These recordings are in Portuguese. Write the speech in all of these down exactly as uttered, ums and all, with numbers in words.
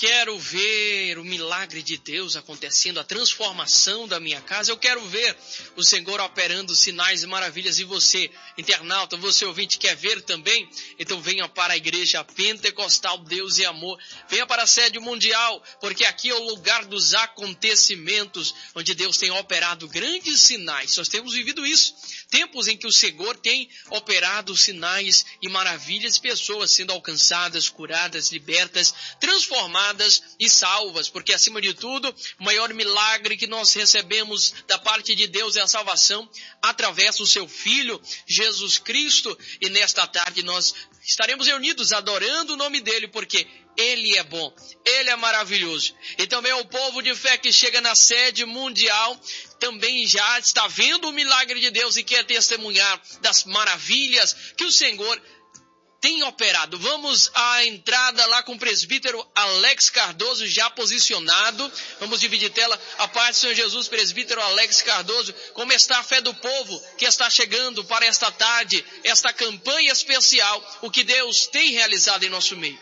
quero ver o milagre de Deus acontecendo, a transformação da minha casa. Eu quero ver o Senhor operando sinais e maravilhas. E você, internauta, você ouvinte, quer ver também? Então venha para a Igreja Pentecostal Deus e Amor. Venha para a sede mundial, porque aqui é o lugar dos acontecimentos, onde Deus tem operado grandes sinais. Nós temos vivido isso. Tempos em que o Senhor tem operado sinais e maravilhas, pessoas sendo alcançadas, curadas, libertas, transformadas e salvas, porque acima de tudo, o maior milagre que nós recebemos da parte de Deus é a salvação através do seu Filho, Jesus Cristo, e nesta tarde nós estaremos reunidos adorando o nome dele, porque Ele é bom, Ele é maravilhoso. E também o povo de fé que chega na sede mundial também já está vendo o milagre de Deus e quer testemunhar das maravilhas que o Senhor tem operado. Vamos à entrada lá com o presbítero Alex Cardoso já posicionado. Vamos dividir tela. A paz do Senhor Jesus, presbítero Alex Cardoso. Como está a fé do povo que está chegando para esta tarde, esta campanha especial, o que Deus tem realizado em nosso meio?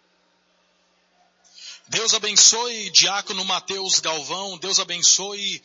Deus abençoe Diácono Mateus Galvão, Deus abençoe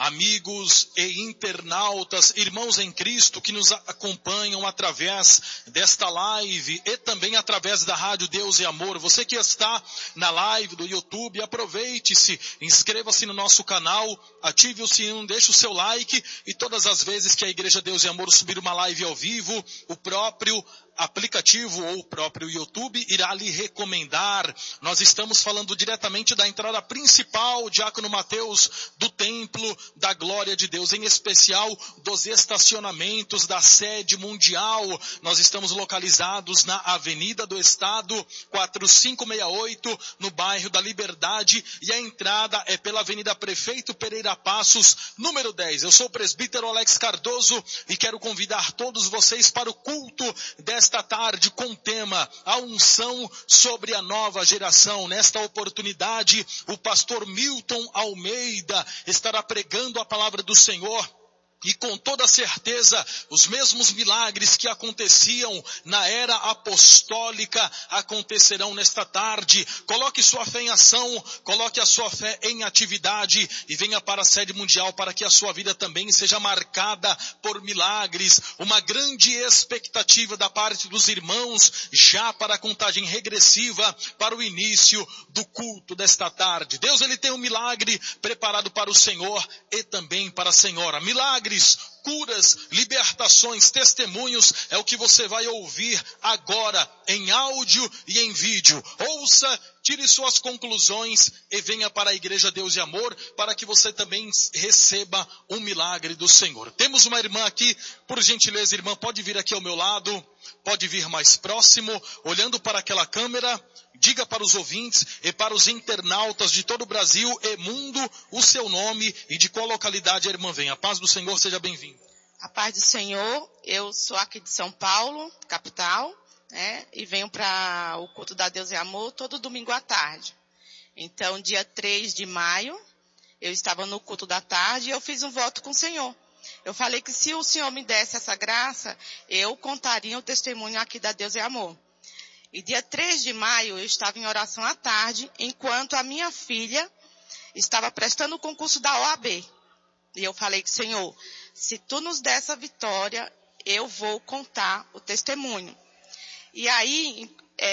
amigos e internautas, irmãos em Cristo que nos acompanham através desta live e também através da rádio Deus e Amor. Você que está na live do YouTube, aproveite-se, inscreva-se no nosso canal, ative o sininho, deixe o seu like, e todas as vezes que a Igreja Deus e Amor subir uma live ao vivo, o próprio aplicativo ou o próprio YouTube irá lhe recomendar. Nós estamos falando diretamente da entrada principal, Diácono Mateus, do Templo da Glória de Deus, em especial dos estacionamentos da sede mundial. Nós estamos localizados na Avenida do Estado, quatro cinco seis oito, no bairro da Liberdade, e a entrada é pela Avenida Prefeito Pereira Passos, número dez. Eu sou o presbítero Alex Cardoso e quero convidar todos vocês para o culto desta Esta tarde com o tema A Unção sobre a Nova Geração. Nesta oportunidade, o pastor Milton Almeida estará pregando a palavra do Senhor. E com toda certeza, os mesmos milagres que aconteciam na era apostólica acontecerão nesta tarde. Coloque sua fé em ação, coloque a sua fé em atividade e venha para a sede mundial para que a sua vida também seja marcada por milagres. Uma grande expectativa da parte dos irmãos já para a contagem regressiva para o início do culto desta tarde. Deus, ele tem um milagre preparado para o Senhor e também para a Senhora. Milagres, curas, libertações, testemunhos, é o que você vai ouvir agora em áudio e em vídeo. Ouça, tire suas conclusões e venha para a Igreja Deus e Amor para que você também receba um milagre do Senhor. Temos uma irmã aqui, por gentileza, irmã, pode vir aqui ao meu lado, pode vir mais próximo, olhando para aquela câmera. Diga para os ouvintes e para os internautas de todo o Brasil e mundo o seu nome e de qual localidade a irmã vem. A paz do Senhor, seja bem-vinda. A paz do Senhor, eu sou aqui de São Paulo, capital, né, e venho para o culto da Deus e Amor todo domingo à tarde. Então, dia três de maio, eu estava no culto da tarde e eu fiz um voto com o Senhor. Eu falei que se o Senhor me desse essa graça, eu contaria o testemunho aqui da Deus e Amor. E dia três de maio eu estava em oração à tarde, enquanto a minha filha estava prestando o concurso da O A B. E eu falei que, Senhor, se tu nos der essa vitória, eu vou contar o testemunho. E aí,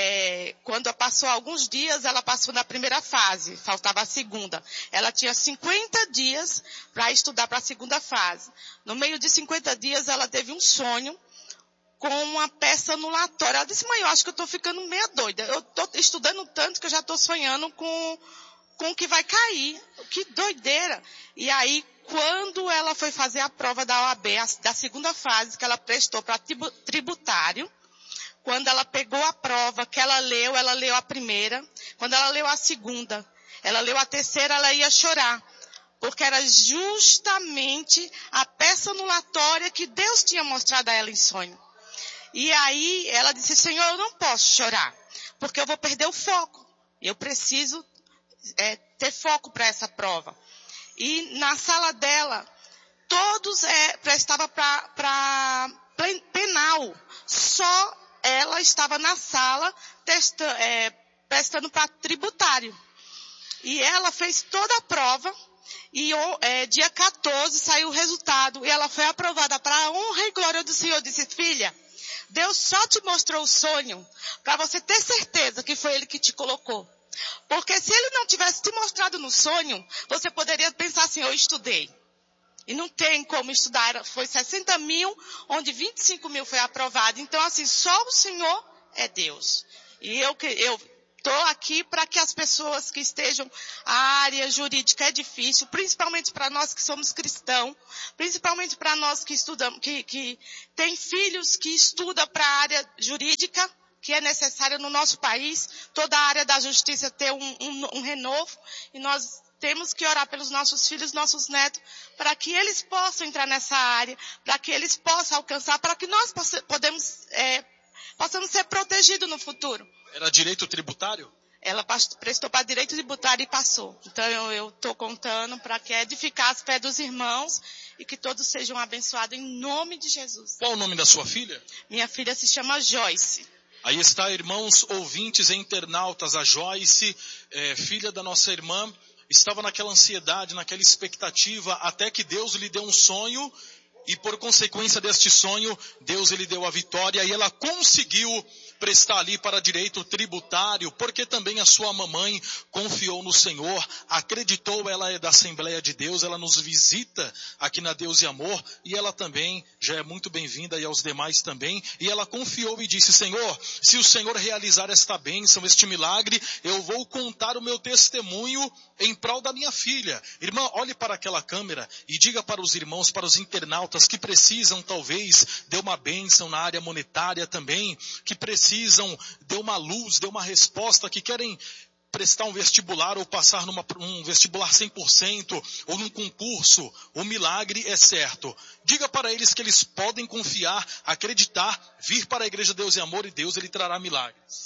é, quando passou alguns dias, ela passou na primeira fase, faltava a segunda. Ela tinha cinquenta dias para estudar para a segunda fase. No meio de cinquenta dias, ela teve um sonho com uma peça anulatória. Ela disse, mãe, eu acho que eu estou ficando meio doida. Eu estou estudando tanto que eu já estou sonhando com, com o que vai cair. Que doideira. E aí, quando ela foi fazer a prova da O A B, a, da segunda fase, que ela prestou para tributário, quando ela pegou a prova, que ela leu, ela leu a primeira. Quando ela leu a segunda, ela leu a terceira, ela ia chorar. Porque era justamente a peça anulatória que Deus tinha mostrado a ela em sonho. E aí ela disse, Senhor, eu não posso chorar, porque eu vou perder o foco. Eu preciso é, ter foco para essa prova. E na sala dela, todos é, prestavam para penal. Só ela estava na sala testa, é, prestando para tributário. E ela fez toda a prova. E é, dia quatorze saiu o resultado. E ela foi aprovada para a honra e glória do Senhor. Eu disse, filha, Deus só te mostrou o sonho para você ter certeza que foi Ele que te colocou. Porque se Ele não tivesse te mostrado no sonho, você poderia pensar assim, eu estudei. E não tem como estudar. Foi sessenta mil, onde vinte e cinco mil foi aprovado. Então, assim, só o Senhor é Deus. E eu estou aqui para que as pessoas que estejam, a área jurídica é difícil, principalmente para nós que somos cristãos, principalmente para nós que estudamos, que, que tem filhos que estudam para a área jurídica, que é necessária no nosso país, toda a área da justiça ter um, um, um renovo, e nós temos que orar pelos nossos filhos, nossos netos, para que eles possam entrar nessa área, para que eles possam alcançar, para que nós possa, podemos, é, possamos ser protegidos no futuro. Era direito tributário? Ela prestou para direito tributário e passou. Então eu estou contando para que edificar as fé dos irmãos e que todos sejam abençoados em nome de Jesus. Qual o nome da sua filha? Minha filha se chama Joyce. Aí está, irmãos ouvintes e internautas, a Joyce, é, filha da nossa irmã, estava naquela ansiedade, naquela expectativa, até que Deus lhe deu um sonho, e por consequência deste sonho, Deus lhe deu a vitória, e ela conseguiu prestar ali para direito tributário, porque também a sua mamãe confiou no Senhor, acreditou, ela é da Assembleia de Deus, ela nos visita aqui na Deus e Amor, e ela também já é muito bem-vinda, e aos demais também, e ela confiou e disse, Senhor, se o Senhor realizar esta bênção, este milagre, eu vou contar o meu testemunho em prol da minha filha. Irmã, olhe para aquela câmera e diga para os irmãos, para os internautas que precisam talvez de uma bênção na área monetária também, que precisam de uma luz, de uma resposta, que querem prestar um vestibular ou passar numa, um vestibular cem por cento ou num concurso, o milagre é certo. Diga para eles que eles podem confiar, acreditar, vir para a Igreja Deus e Amor, e Deus ele trará milagres.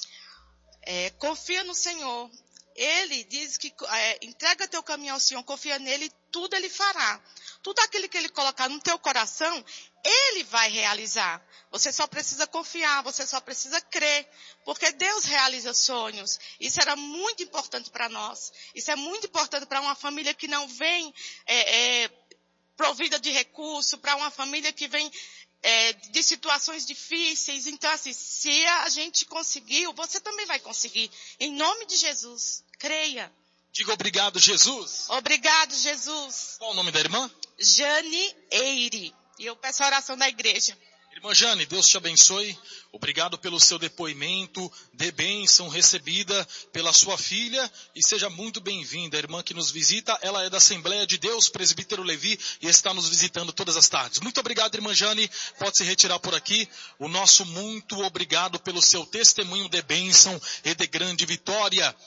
É, confia no Senhor. Ele diz que é, entrega teu caminho ao Senhor, confia nele, tudo ele fará. Tudo aquilo que ele colocar no teu coração, ele vai realizar. Você só precisa confiar, você só precisa crer, porque Deus realiza sonhos. Isso era muito importante para nós. Isso é muito importante para uma família que não vem é, é, provida de recurso, para uma família que vem é, de situações difíceis. Então, assim, se a gente conseguiu, você também vai conseguir. Em nome de Jesus, creia. Diga obrigado, Jesus. Obrigado, Jesus. Qual o nome da irmã? Jane Eire. E eu peço a oração da igreja. Irmã Jane, Deus te abençoe. Obrigado pelo seu depoimento, de bênção recebida pela sua filha, e seja muito bem-vinda. A irmã que nos visita, ela é da Assembleia de Deus, presbítero Levi, e está nos visitando todas as tardes. Muito obrigado, irmã Jane. Pode se retirar por aqui. O nosso muito obrigado pelo seu testemunho de bênção e de grande vitória.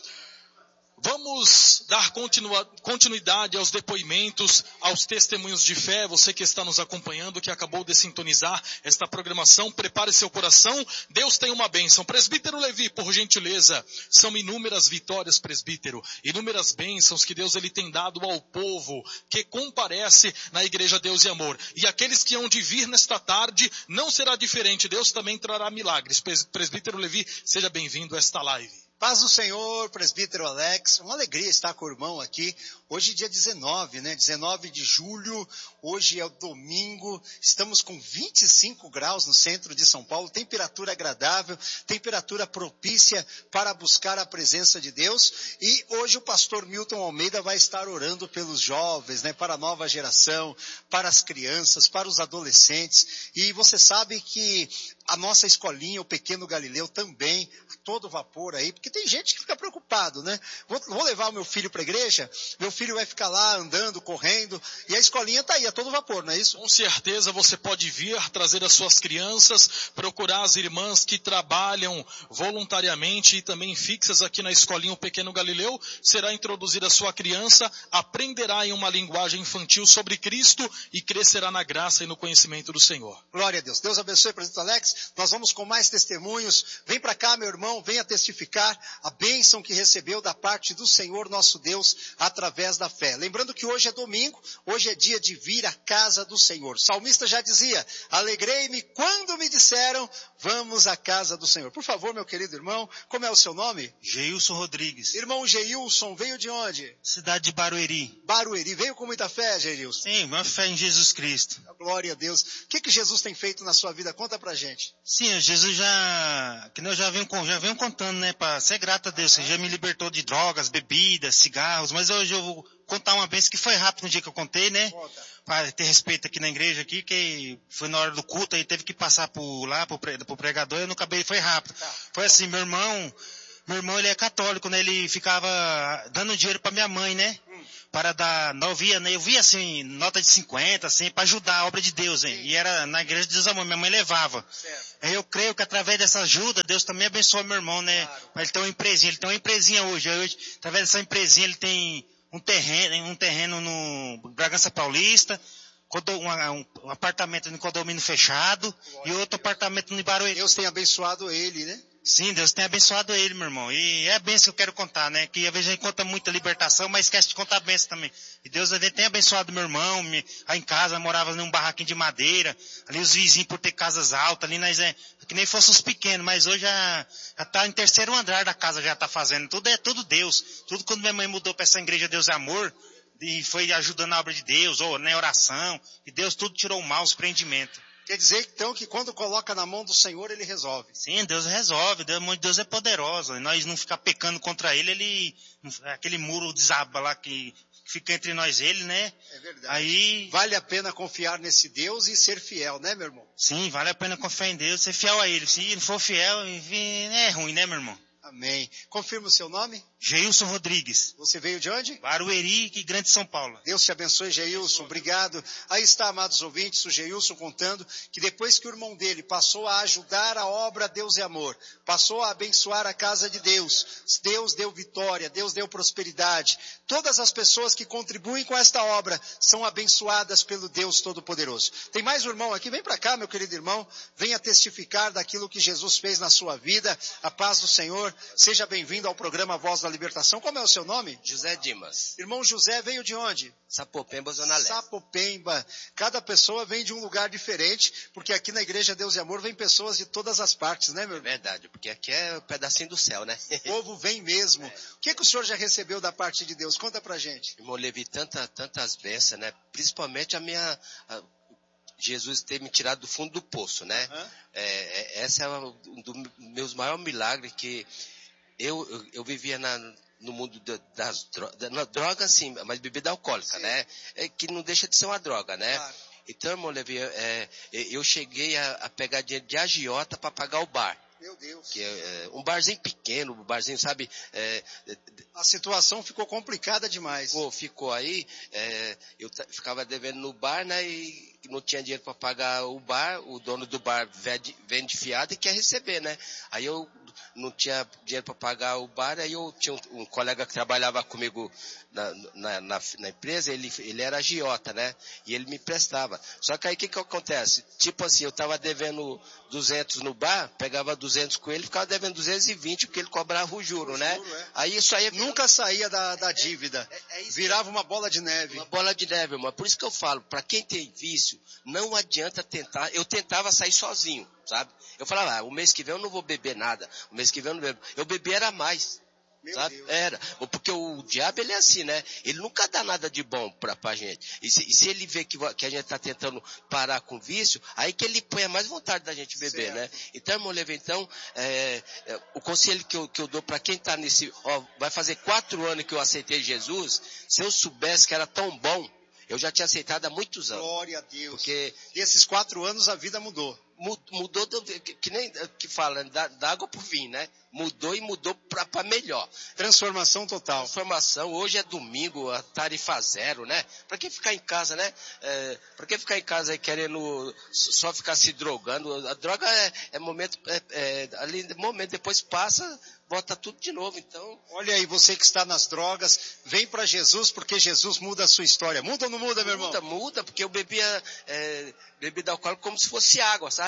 Vamos dar continua, continuidade aos depoimentos, aos testemunhos de fé. Você que está nos acompanhando, que acabou de sintonizar esta programação, prepare seu coração. Deus tem uma bênção. Presbítero Levi, por gentileza, são inúmeras vitórias, presbítero, inúmeras bênçãos que Deus ele tem dado ao povo que comparece na Igreja Deus e Amor. E aqueles que hão de vir nesta tarde, não será diferente. Deus também trará milagres. Presbítero Levi, seja bem-vindo a esta live. Paz do Senhor, presbítero Alex, uma alegria estar com o irmão aqui, hoje dia dezenove, né, dezenove de julho, hoje é o domingo, estamos com vinte e cinco graus no centro de São Paulo, temperatura agradável, temperatura propícia para buscar a presença de Deus, e hoje o pastor Milton Almeida vai estar orando pelos jovens, né, para a nova geração, para as crianças, para os adolescentes, e você sabe que a nossa escolinha, o Pequeno Galileu, também, a todo vapor aí, porque tem gente que fica preocupado, né? Vou, vou levar o meu filho para a igreja, meu filho vai ficar lá andando, correndo, e a escolinha está aí, a todo vapor, não é isso? Com certeza você pode vir, trazer as suas crianças, procurar as irmãs que trabalham voluntariamente e também fixas aqui na escolinha, o Pequeno Galileu, será introduzida a sua criança, aprenderá em uma linguagem infantil sobre Cristo e crescerá na graça e no conhecimento do Senhor. Glória a Deus. Deus abençoe, presbítero Alex. mais. Nós vamos com mais testemunhos. Vem para cá, meu irmão, venha testificar a bênção que recebeu da parte do Senhor nosso Deus através da fé. Lembrando que hoje é domingo, hoje é dia de vir à casa do Senhor. O salmista já dizia, alegrei-me quando me disseram, vamos à casa do Senhor. Por favor, meu querido irmão, como é o seu nome? Geilson Rodrigues. Irmão Geilson, veio de onde? Cidade de Barueri. Barueri, veio com muita fé, Geilson? Sim, uma fé em Jesus Cristo. Glória a Deus. O que que Jesus tem feito na sua vida? Conta pra gente. Sim, Jesus já, que eu já venho, já venho contando, né, para ser grato a Deus, que já me libertou de drogas, bebidas, cigarros, mas hoje eu vou contar uma bênção que foi rápido no dia que eu contei, né? Para ter respeito aqui na igreja aqui, que foi na hora do culto, aí teve que passar por lá, pro, pre, pro pregador, eu não acabei, foi rápido. Foi assim, meu irmão, meu irmão ele é católico, né? Ele ficava dando dinheiro para minha mãe, né? Para dar, não, eu via, né? Eu via assim, nota de cinquenta, assim, para ajudar a obra de Deus, hein? E era na igreja de Deus Amor, minha mãe levava. Aí eu creio que através dessa ajuda, Deus também abençoa meu irmão, né? Claro. Ele tem uma empresinha, ele tem uma empresinha hoje, hoje, através dessa empresinha ele tem um terreno, um terreno no Bragança Paulista, um, um apartamento no condomínio fechado e outro apartamento no Barueri. Deus tem abençoado ele, né? Sim, Deus tem abençoado ele, meu irmão. E é a bênção que eu quero contar, né? Que às vezes a gente conta muita libertação, mas esquece de contar a bênção também. E Deus tem abençoado meu irmão. Me, aí em casa, morava num barraquinho de madeira. Ali os vizinhos por ter casas altas. Ali nós é, que nem fossem os pequenos, mas hoje já, já tá em terceiro andar da casa, já tá fazendo. Tudo é tudo Deus. Tudo quando minha mãe mudou para essa igreja Deus é Amor, e foi ajudando na obra de Deus, ou na oração. E Deus tudo tirou o mal, os prendimentos. Quer dizer, então, que quando coloca na mão do Senhor, Ele resolve. Sim, Deus resolve. Deus, Deus é poderoso. E nós não ficar pecando contra Ele, Ele, aquele muro desaba lá que fica entre nós e Ele, né? É verdade. Aí, vale a pena confiar nesse Deus e ser fiel, né, meu irmão? Sim, vale a pena confiar em Deus, ser fiel a Ele. Se não for fiel, é ruim, né, meu irmão? Amém. Confirma o seu nome? Geilson Rodrigues. Você veio de onde? Barueri, que Grande São Paulo. Deus te abençoe, Geilson. Obrigado. Aí está, amados ouvintes, o Geilson contando que depois que o irmão dele passou a ajudar a obra Deus e Amor, passou a abençoar a casa de Deus, Deus deu vitória, Deus deu prosperidade. Todas as pessoas que contribuem com esta obra são abençoadas pelo Deus Todo-Poderoso. Tem mais um irmão aqui? Vem para cá, meu querido irmão. Venha testificar daquilo que Jesus fez na sua vida. A paz do Senhor. Seja bem-vindo ao programa Voz da Libertação. Como é o seu nome? José Dimas. Irmão José veio de onde? Sapopemba, Zona Leste. Sapopemba. Cada pessoa vem de um lugar diferente, porque aqui na Igreja Deus e Amor vem pessoas de todas as partes, né, meu irmão? É verdade, porque aqui é um pedacinho do céu, né? O povo vem mesmo. É. O que, que o senhor já recebeu da parte de Deus? Conta pra gente. Irmão, eu levei tanta, tantas bênçãos, né? Principalmente a minha... A... Jesus ter me tirado do fundo do poço, né? Uhum. É, é, essa é um dos meus maiores milagres, que eu, eu, eu vivia na... no mundo das drogas, na droga sim, mas bebida alcoólica, sim, né? É, que não deixa de ser uma droga, né? Claro. Então, irmão Levi, é, eu cheguei a, a pegar dinheiro de agiota para pagar o bar. Meu Deus. Que é, é um barzinho pequeno, um barzinho, sabe? É, a situação ficou complicada demais. Pô, ficou aí, é, eu t- ficava devendo no bar, né? E não tinha dinheiro para pagar o bar, o dono do bar vende, vende fiado e quer receber, né? Aí eu não tinha dinheiro para pagar o bar, aí eu tinha um, um colega que trabalhava comigo na, na, na, na empresa, ele, ele era agiota, né? E ele me prestava. Só que aí o que que acontece? Tipo assim, eu tava devendo duzentos no bar, pegava duzentos com ele, ficava devendo duzentos e vinte, porque ele cobrava o juro, o né? Juro, é. Aí isso aí... Nunca saía da, da dívida. É, é, é Virava uma bola de neve. Uma bola de neve, irmão. Por isso que eu falo, para quem tem vício, não adianta tentar. Eu tentava sair sozinho, sabe? Eu falava, ah, o mês que vem eu não vou beber nada. O mês que vem eu não bebo. Eu bebi era mais. Meu sabe? Deus. Era. Porque o diabo, ele é assim, né? Ele nunca dá nada de bom pra, pra gente. E se, e se ele vê que, que a gente tá tentando parar com vício, aí que ele põe a mais vontade da gente beber, certo, né? Então, irmão Levi, então, é, é, o conselho que eu, que eu dou pra quem tá nesse... Ó, vai fazer quatro anos que eu aceitei Jesus. Se eu soubesse que era tão bom, eu já tinha aceitado há muitos anos. Glória a Deus. Porque desses quatro anos a vida mudou. Mudou, do, que, que nem que fala, da, da água pro vinho, né? Mudou e mudou pra, pra melhor. Transformação total. Transformação. Hoje é domingo, a tarifa zero, né? Pra que ficar em casa, né? É, pra que ficar em casa aí querendo só ficar se drogando? A droga é, é momento, é, é, ali, momento, depois passa, volta tudo de novo, então... Olha aí, você que está nas drogas, vem para Jesus, porque Jesus muda a sua história. Muda ou não muda, meu irmão? Muda, muda, porque eu bebia é, bebida alcoólica como se fosse água, sabe?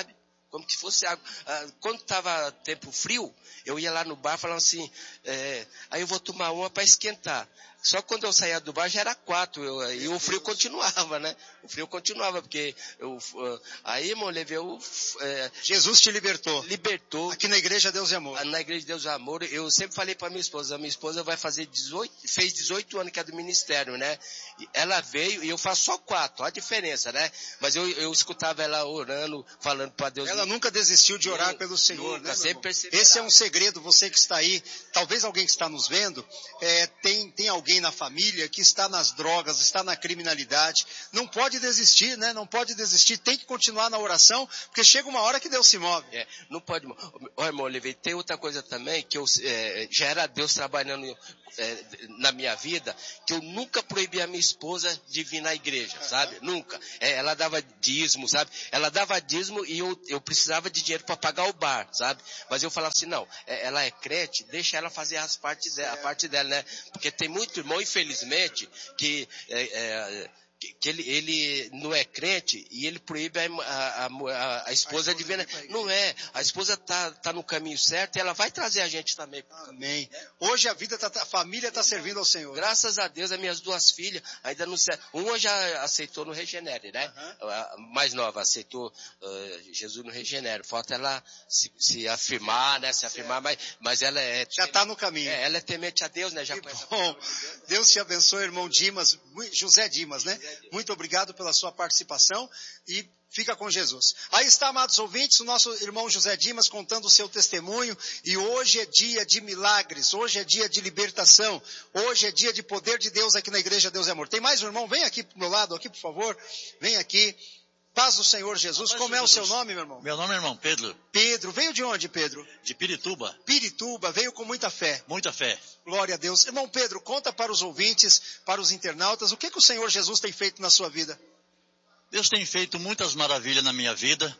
como que fosse água. Ah, quando estava tempo frio, eu ia lá no bar falando assim, é, aí eu vou tomar uma para esquentar. Só que quando eu saía do bar já era quatro, eu, e o frio continuava, né? O frio continuava, porque eu, aí, irmão, levei o... É, Jesus te libertou. Libertou. Aqui na Igreja Deus e Amor. Na Igreja Deus e Amor, eu sempre falei para minha esposa, a minha esposa vai fazer dezoito, fez dezoito anos que é do ministério, né? Ela veio e eu faço só quatro, olha a diferença, né? Mas eu, eu escutava ela orando, falando para Deus. Ela nunca desistiu de orar eu, pelo Senhor, nunca, né? Sempre perseverava. Esse é um segredo, você que está aí, talvez alguém que está nos vendo, é, tem, tem alguém na família que está nas drogas, está na criminalidade, não pode desistir, né? Não pode desistir, tem que continuar na oração, porque chega uma hora que Deus se move. É, não pode. Ó, irmão Oliveira, tem outra coisa também, que eu, é, já era Deus trabalhando é, na minha vida, que eu nunca proibi a minha esposa de vir na igreja, uhum. sabe? Nunca. É, ela dava dízimo, sabe? Ela dava dízimo e eu, eu precisava de dinheiro para pagar o bar, sabe? Mas eu falava assim, não, é, ela é crente, deixa ela fazer as partes dela, a parte dela, né? Porque tem muito irmão, infelizmente, que... É, é, que ele, ele não é crente e ele proíbe a, a, a, a esposa de ver. Não é. A esposa está tá no caminho certo e ela vai trazer a gente também. Amém. Hoje a vida, tá, a família está servindo ao Senhor. Graças a Deus, as minhas duas filhas ainda não se... Uma já aceitou no Regenere, né? Uhum. A mais nova aceitou uh, Jesus no Regenere. Falta ela se, se afirmar, né? Se afirmar, mas, mas ela é... Já está no caminho. É, ela é temente a Deus, né? Já que bom. Deus te abençoe, irmão Dimas, José Dimas, né? Muito obrigado pela sua participação e fica com Jesus. Aí está, amados ouvintes, o nosso irmão José Dimas contando o seu testemunho, e hoje é dia de milagres, hoje é dia de libertação, hoje é dia de poder de Deus aqui na Igreja Deus e Amor. Tem mais um irmão? Vem aqui pro meu lado, aqui por favor, vem aqui. Paz do Senhor Jesus. Como é o seu nome, meu irmão? Meu nome é irmão Pedro. Pedro. Veio de onde, Pedro? De Pirituba. Pirituba. Veio com muita fé. Muita fé. Glória a Deus. Irmão Pedro, conta para os ouvintes, para os internautas, o que, que o Senhor Jesus tem feito na sua vida? Deus tem feito muitas maravilhas na minha vida.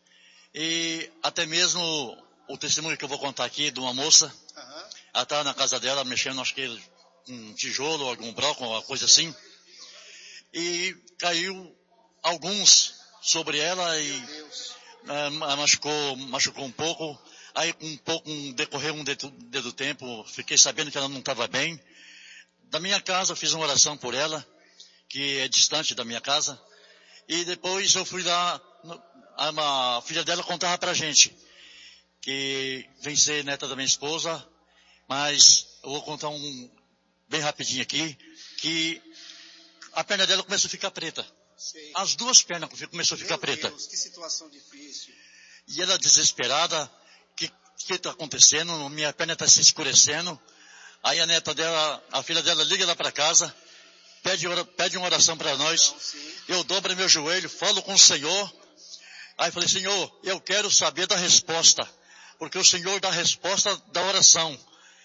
E até mesmo o testemunho que eu vou contar aqui de uma moça. Uhum. Ela está na casa dela mexendo, acho que um tijolo, algum broco, uma coisa assim. E caiu alguns sobre ela e uh, machucou, machucou um pouco. Aí um pouco, um, decorreu um dedo, dedo tempo, fiquei sabendo que ela não estava bem. Da minha casa, eu fiz uma oração por ela, que é distante da minha casa. E depois eu fui lá, a, a filha dela contava pra gente, que vem ser neta da minha esposa, mas eu vou contar um bem rapidinho aqui, que a perna dela começou a ficar preta. Sei. As duas pernas começou a ficar Meu preta. Deus, que situação difícil. E ela desesperada, o que que está acontecendo? Minha perna está se escurecendo. Aí a neta dela, a filha dela liga lá para casa, pede, pede uma oração para nós. Não, eu dobro meu joelho, falo com o Senhor. Aí falei, Senhor, eu quero saber da resposta, porque o Senhor dá a resposta da oração.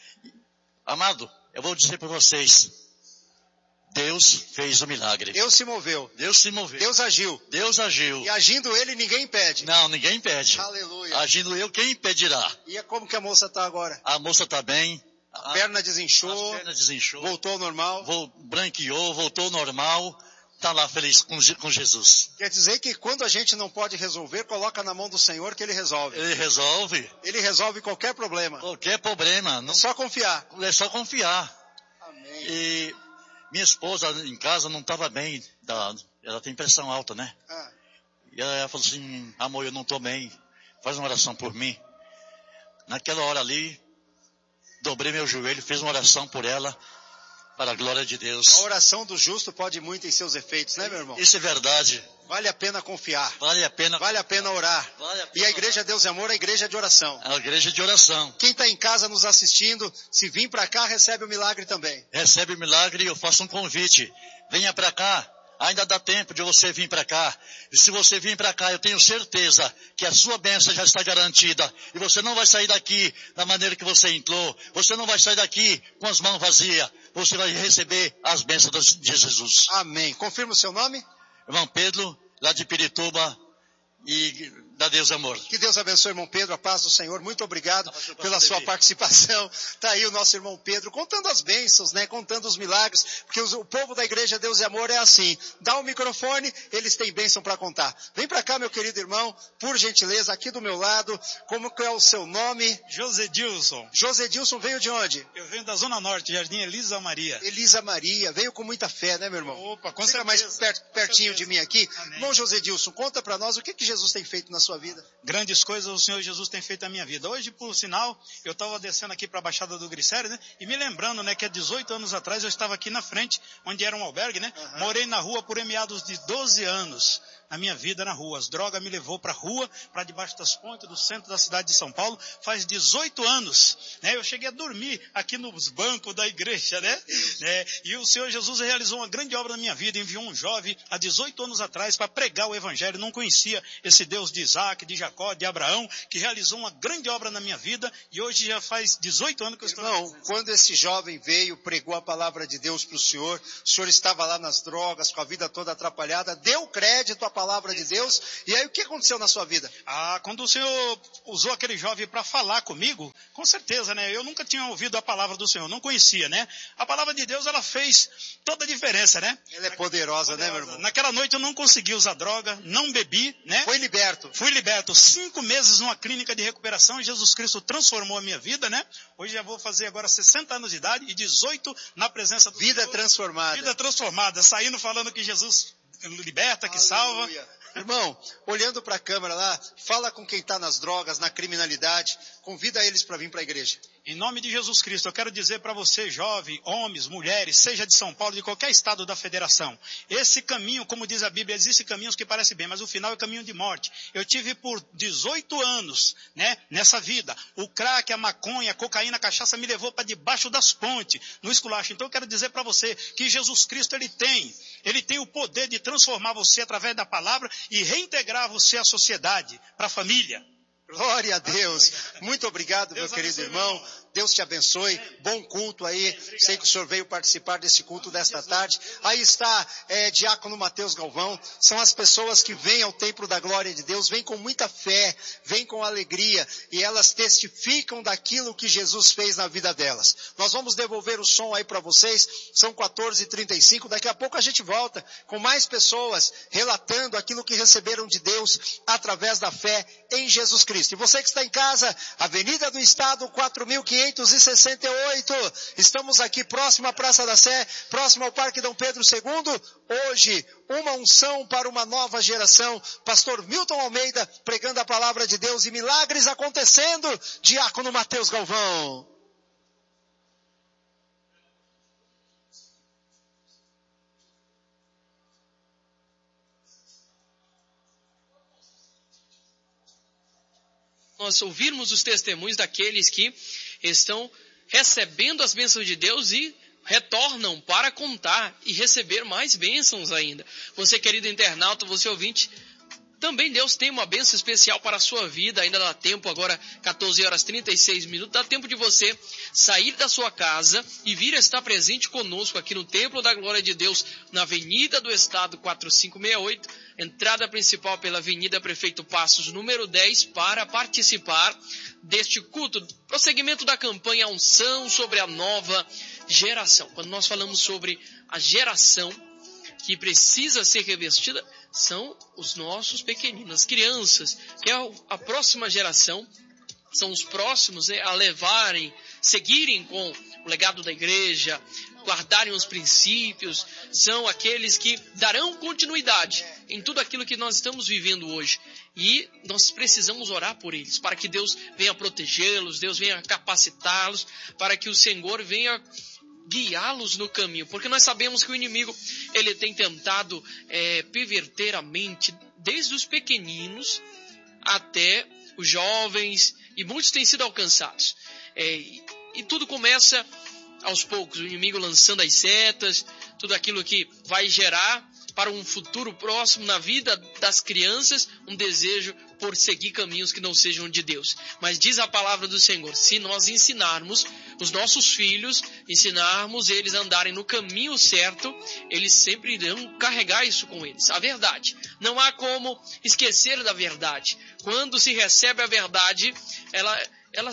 Amado, eu vou dizer para vocês, Deus fez o milagre. Deus se moveu. Deus se moveu. Deus agiu. Deus agiu. E agindo ele, ninguém impede. Não, ninguém impede. Aleluia. Agindo eu, quem impedirá? E é como que a moça está agora? A moça está bem. A, a perna desinchou. As pernas desinchou. Voltou ao normal. Vol, branqueou, voltou ao normal. Está lá feliz com, com Jesus. Quer dizer que quando a gente não pode resolver, coloca na mão do Senhor que Ele resolve. Ele resolve. Ele resolve qualquer problema. Qualquer problema. Não... É só confiar. É só confiar. Amém. E minha esposa em casa não estava bem. Ela tem pressão alta, né? Ah. E ela falou assim, amor, eu não estou bem. Faz uma oração por mim. Naquela hora ali, dobrei meu joelho, fiz uma oração por ela. Para a glória de Deus. A oração do justo pode muito em seus efeitos, né, meu irmão? Isso é verdade. Vale a pena confiar. Vale a pena. Vale a pena orar. Vale a pena e a Igreja Deus e Amor é a igreja de oração. É a igreja de oração. Quem está em casa nos assistindo, se vir para cá, recebe o milagre também. Recebe o milagre e eu faço um convite. Venha para cá. Ainda dá tempo de você vir para cá. E se você vir para cá, eu tenho certeza que a sua bênção já está garantida. E você não vai sair daqui da maneira que você entrou. Você não vai sair daqui com as mãos vazias. Você vai receber as bênçãos de Jesus. Amém. Confirma o seu nome? Irmão Pedro, lá de Pirituba. E da Deus Amor. Que Deus abençoe, irmão Pedro, a paz do Senhor. Muito obrigado pela sua participação. Está aí o nosso irmão Pedro, contando as bênçãos, né? Contando os milagres, porque os, o povo da igreja Deus e Amor é assim. Dá o microfone, eles têm bênção para contar. Vem para cá, meu querido irmão, por gentileza, aqui do meu lado. Como que é o seu nome? José Dilson. José Dilson veio de onde? Eu venho da Zona Norte, Jardim Elisa Maria. Elisa Maria, veio com muita fé, né, meu irmão? Opa, com Fica certeza. mais perto, pertinho certeza. de mim aqui. Amém. Irmão José Dilson, conta para nós o que, que Jesus tem feito na sua vida. Grandes coisas o Senhor Jesus tem feito na minha vida. Hoje, por sinal, eu estava descendo aqui para a Baixada do Glicério, né? E me lembrando, né, que há dezoito anos atrás eu estava aqui na frente, onde era um albergue, né? Uhum. Morei na rua por meados de doze anos. Na minha vida na rua. As drogas me levou para a rua, para debaixo das pontes do centro da cidade de São Paulo, faz dezoito anos. Né? Eu cheguei a dormir aqui nos bancos da igreja, né? né? E o Senhor Jesus realizou uma grande obra na minha vida, enviou um jovem há dezoito anos atrás para pregar o evangelho. Não conhecia esse Deus de Isaac, de Jacó, de Abraão, que realizou uma grande obra na minha vida, e hoje já faz dezoito anos que eu estou... Irmão, quando esse jovem veio, pregou a palavra de Deus para o senhor, o senhor estava lá nas drogas, com a vida toda atrapalhada, deu crédito à palavra de Deus, e aí o que aconteceu na sua vida? Ah, quando o Senhor usou aquele jovem para falar comigo, com certeza, né? Eu nunca tinha ouvido a palavra do Senhor, não conhecia, né? A palavra de Deus, ela fez toda a diferença, né? Ela é poderosa, poderosa, né, meu irmão? Naquela noite eu não consegui usar droga, não bebi, né? Foi liberto. Fui liberto. Cinco meses numa clínica de recuperação, Jesus Cristo transformou a minha vida, né? Hoje já vou fazer agora sessenta anos de idade e dezoito na presença do Vida Senhor. transformada. Vida transformada, saindo falando que Jesus liberta, que Aleluia. Salva. Irmão, olhando para a câmera lá, fala com quem está nas drogas, na criminalidade, convida eles para vir para a igreja. Em nome de Jesus Cristo, eu quero dizer para você, jovem, homens, mulheres, seja de São Paulo, de qualquer estado da federação, esse caminho, como diz a Bíblia, existem caminhos que parecem bem, mas o final é caminho de morte. Eu tive por dezoito anos, né, nessa vida, o crack, a maconha, a cocaína, a cachaça me levou para debaixo das pontes, no esculacho. Então eu quero dizer para você que Jesus Cristo, ele tem, ele tem o poder de transformar você através da palavra e reintegrar você à sociedade, para a família. Glória a Deus. Muito obrigado, Deus meu querido irmão. irmão. Deus te abençoe. Bom culto aí. Sei que o senhor veio participar desse culto desta tarde. Aí está é, Diácono Mateus Galvão. São as pessoas que vêm ao templo da glória de Deus, vêm com muita fé, vêm com alegria, e elas testificam daquilo que Jesus fez na vida delas. Nós vamos devolver o som aí para vocês. São quatorze e trinta e cinco. Daqui a pouco a gente volta com mais pessoas relatando aquilo que receberam de Deus através da fé em Jesus Cristo. E você que está em casa, Avenida do Estado, quatro mil quinhentos e sessenta e oito. Estamos aqui próximo à Praça da Sé, próximo ao Parque Dom Pedro segundo. Hoje, uma unção para uma nova geração. Pastor Milton Almeida pregando a palavra de Deus e milagres acontecendo. Diácono Mateus Galvão. Nós ouvirmos os testemunhos daqueles que estão recebendo as bênçãos de Deus e retornam para contar e receber mais bênçãos ainda. Você, querido internauta, você ouvinte, também Deus tem uma bênção especial para a sua vida. Ainda dá tempo, agora quatorze horas e trinta e seis minutos, dá tempo de você sair da sua casa e vir estar presente conosco aqui no Templo da Glória de Deus, na Avenida do Estado quatro cinco seis oito, entrada principal pela Avenida Prefeito Passos, número dez, para participar deste culto, prosseguimento da campanha Unção sobre a Nova Geração. Quando nós falamos sobre a geração que precisa ser revestida, são os nossos pequeninos, as crianças, que é a próxima geração, são os próximos, né, a levarem, seguirem com o legado da igreja, guardarem os princípios, são aqueles que darão continuidade em tudo aquilo que nós estamos vivendo hoje. E nós precisamos orar por eles, para que Deus venha protegê-los, Deus venha capacitá-los, para que o Senhor venha guiá-los no caminho, porque nós sabemos que o inimigo, ele tem tentado é, perverter a mente desde os pequeninos até os jovens, e muitos têm sido alcançados. É, e, e tudo começa aos poucos, o inimigo lançando as setas, tudo aquilo que vai gerar para um futuro próximo na vida das crianças, um desejo por seguir caminhos que não sejam de Deus. Mas diz a palavra do Senhor, se nós ensinarmos os nossos filhos, ensinarmos eles a andarem no caminho certo, eles sempre irão carregar isso com eles, a verdade. Não há como esquecer da verdade. Quando se recebe a verdade, ela, ela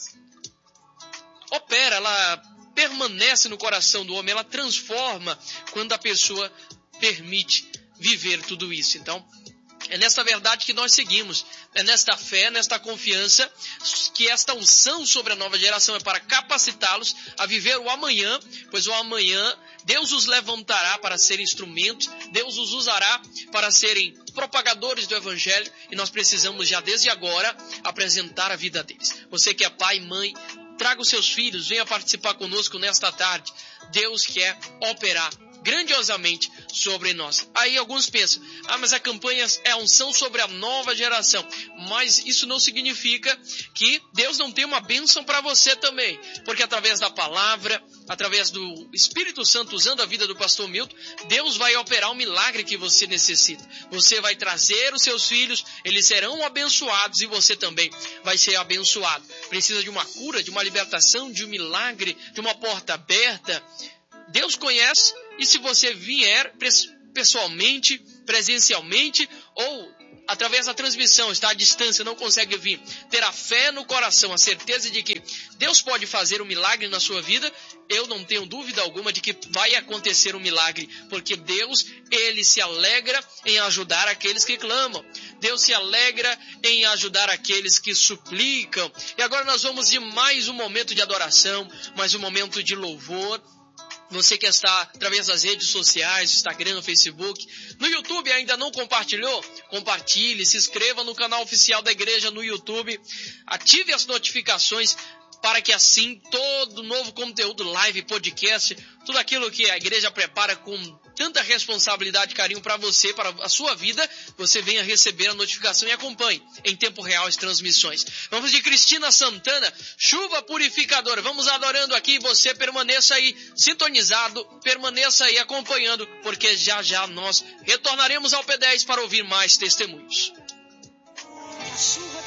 opera, ela permanece no coração do homem, ela transforma quando a pessoa permite viver tudo isso. Então, é nesta verdade que nós seguimos, é nesta fé, nesta confiança, que esta unção sobre a nova geração é para capacitá-los a viver o amanhã, pois o amanhã Deus os levantará para serem instrumentos, Deus os usará para serem propagadores do Evangelho, e nós precisamos já desde agora apresentar a vida deles. Você que é pai e mãe, traga os seus filhos, venha participar conosco nesta tarde. Deus quer operar grandiosamente sobre nós. Aí alguns pensam, ah, mas a campanha é a unção sobre a nova geração. Mas isso não significa que Deus não tem uma bênção para você também. Porque através da palavra, através do Espírito Santo, usando a vida do pastor Milton, Deus vai operar o milagre que você necessita. Você vai trazer os seus filhos, eles serão abençoados e você também vai ser abençoado. Precisa de uma cura, de uma libertação, de um milagre, de uma porta aberta. Deus conhece, e se você vier pessoalmente, presencialmente, ou através da transmissão, está à distância, não consegue vir, ter a fé no coração, a certeza de que Deus pode fazer um milagre na sua vida, eu não tenho dúvida alguma de que vai acontecer um milagre, porque Deus, Ele se alegra em ajudar aqueles que clamam. Deus se alegra em ajudar aqueles que suplicam. E agora nós vamos de mais um momento de adoração, mais um momento de louvor. Você que está através das redes sociais, Instagram, Facebook, no YouTube ainda não compartilhou? Compartilhe, se inscreva no canal oficial da igreja no YouTube, ative as notificações para que assim todo novo conteúdo, live, podcast, tudo aquilo que a igreja prepara com tanta responsabilidade e carinho para você, para a sua vida, você venha receber a notificação e acompanhe em tempo real as transmissões. Vamos de Cristina Santana, Chuva Purificadora. Vamos adorando aqui, você permaneça aí sintonizado, permaneça aí acompanhando, porque já já nós retornaremos ao P dez para ouvir mais testemunhos. Chuva